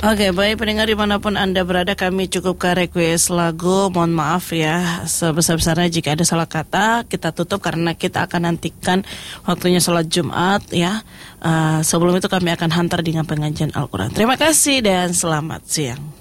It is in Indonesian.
Oke, baik pendengar dimanapun Anda berada, kami cukupkan request lagu. Mohon maaf ya sebesar-besarnya jika ada salah kata. Kita tutup karena kita akan nantikan waktunya sholat Jumat ya. Sebelum itu kami akan hantar dengan pengajian Al-Quran. Terima kasih dan selamat siang.